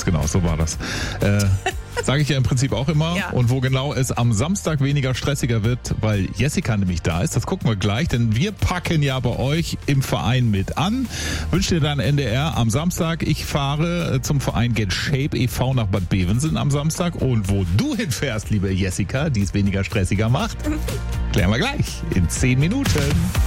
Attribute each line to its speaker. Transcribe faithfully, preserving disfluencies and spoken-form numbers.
Speaker 1: genau, so war das. Äh, Sage ich ja im Prinzip auch immer.
Speaker 2: Ja.
Speaker 1: Und wo genau es am Samstag weniger stressiger wird, weil Jessica nämlich da ist, das gucken wir gleich, denn wir packen ja bei euch im Verein mit an. Wünscht dir dann N D R am Samstag. Ich fahre zum Verein Get Shape e V nach Bad Bevensen am Samstag. Und wo du hinfährst, liebe Jessica, die es weniger stressiger macht, klären wir gleich in zehn Minuten.